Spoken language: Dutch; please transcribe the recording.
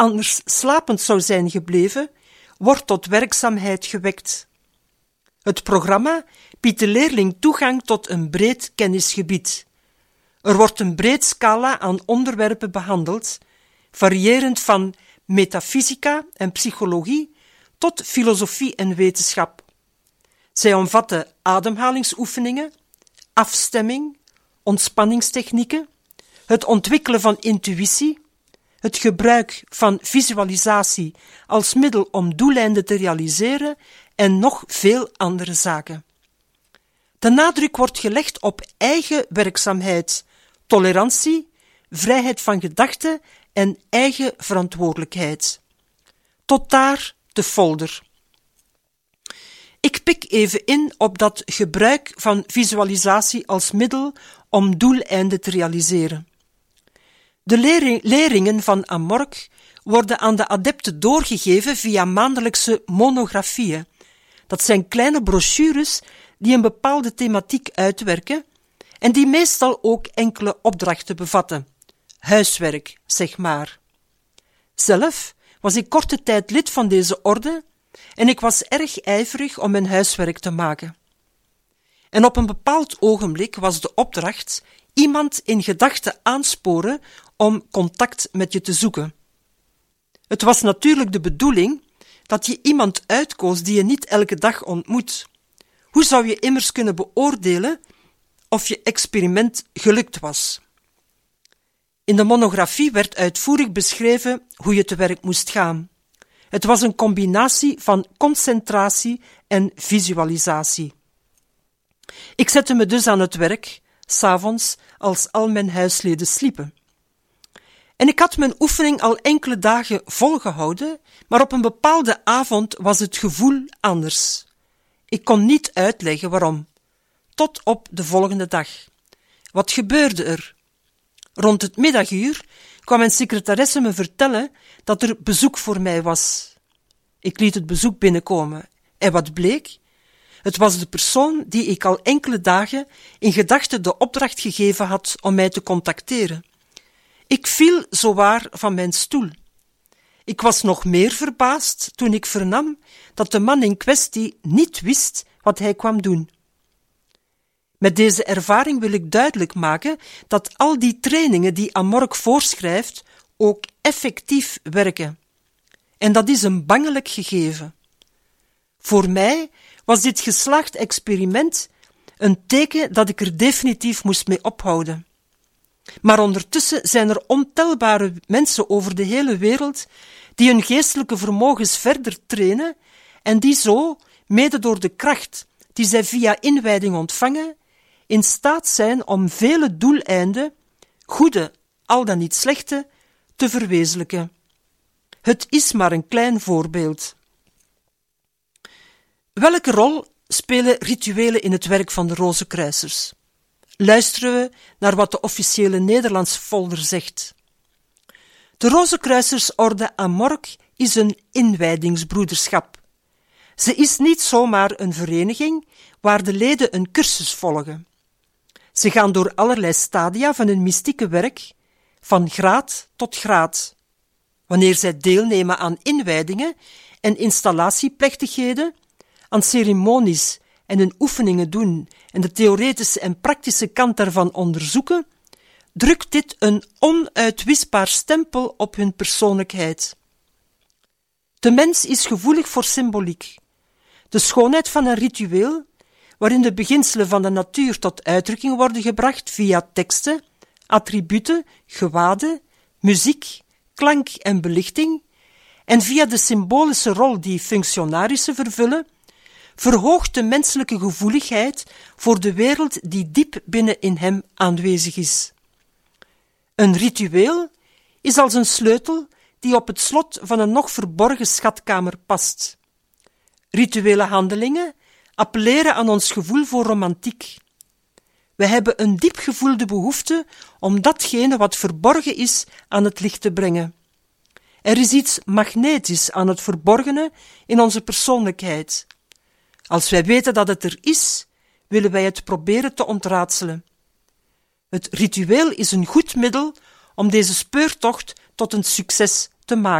anders slapend zou zijn gebleven, wordt tot werkzaamheid gewekt. Het programma biedt de leerling toegang tot een breed kennisgebied. Er wordt een breed scala aan onderwerpen behandeld, variërend van metafysica en psychologie tot filosofie en wetenschap. Zij omvatten ademhalingsoefeningen, afstemming, ontspanningstechnieken, het ontwikkelen van intuïtie, het gebruik van visualisatie als middel om doeleinden te realiseren en nog veel andere zaken. De nadruk wordt gelegd op eigen werkzaamheid, tolerantie, vrijheid van gedachten en eigen verantwoordelijkheid. Tot daar de folder. Ik pik even in op dat gebruik van visualisatie als middel om doeleinden te realiseren. De leringen van Amorg worden aan de adepten doorgegeven via maandelijkse monografieën. Dat zijn kleine brochures die een bepaalde thematiek uitwerken en die meestal ook enkele opdrachten bevatten. Huiswerk, zeg maar. Zelf was ik korte tijd lid van deze orde en ik was erg ijverig om mijn huiswerk te maken. En op een bepaald ogenblik was de opdracht iemand in gedachten aansporen om contact met je te zoeken. Het was natuurlijk de bedoeling dat je iemand uitkoos die je niet elke dag ontmoet. Hoe zou je immers kunnen beoordelen of je experiment gelukt was? In de monografie werd uitvoerig beschreven hoe je te werk moest gaan. Het was een combinatie van concentratie en visualisatie. Ik zette me dus aan het werk, 's avonds, als al mijn huisleden sliepen. En ik had mijn oefening al enkele dagen volgehouden, maar op een bepaalde avond was het gevoel anders. Ik kon niet uitleggen waarom. Tot op de volgende dag. Wat gebeurde er? Rond het middaguur kwam mijn secretaresse me vertellen dat er bezoek voor mij was. Ik liet het bezoek binnenkomen. En wat bleek? Het was de persoon die ik al enkele dagen in gedachten de opdracht gegeven had om mij te contacteren. Ik viel zowaar van mijn stoel. Ik was nog meer verbaasd toen ik vernam dat de man in kwestie niet wist wat hij kwam doen. Met deze ervaring wil ik duidelijk maken dat al die trainingen die Amorg voorschrijft ook effectief werken. En dat is een bangelijk gegeven. Voor mij was dit geslaagd experiment een teken dat ik er definitief moest mee ophouden. Maar ondertussen zijn er ontelbare mensen over de hele wereld die hun geestelijke vermogens verder trainen en die zo, mede door de kracht die zij via inwijding ontvangen, in staat zijn om vele doeleinden, goede, al dan niet slechte, te verwezenlijken. Het is maar een klein voorbeeld. Welke rol spelen rituelen in het werk van de Rozenkruisers? Luisteren we naar wat de officiële Nederlandse folder zegt. De Rozenkruisersorde Amorg is een inwijdingsbroederschap. Ze is niet zomaar een vereniging waar de leden een cursus volgen. Ze gaan door allerlei stadia van hun mystieke werk, van graad tot graad. Wanneer zij deelnemen aan inwijdingen en installatieplechtigheden, aan ceremonies en hun oefeningen doen en de theoretische en praktische kant daarvan onderzoeken, drukt dit een onuitwisbaar stempel op hun persoonlijkheid. De mens is gevoelig voor symboliek. De schoonheid van een ritueel, waarin de beginselen van de natuur tot uitdrukking worden gebracht via teksten, attributen, gewaden, muziek, klank en belichting, en via de symbolische rol die functionarissen vervullen, verhoogt de menselijke gevoeligheid voor de wereld die diep binnen in hem aanwezig is. Een ritueel is als een sleutel die op het slot van een nog verborgen schatkamer past. Rituele handelingen appelleren aan ons gevoel voor romantiek. We hebben een diep gevoelde behoefte om datgene wat verborgen is aan het licht te brengen. Er is iets magnetisch aan het verborgene in onze persoonlijkheid. Als wij weten dat het er is, willen wij het proberen te ontraadselen. Het ritueel is een goed middel om deze speurtocht tot een succes te maken.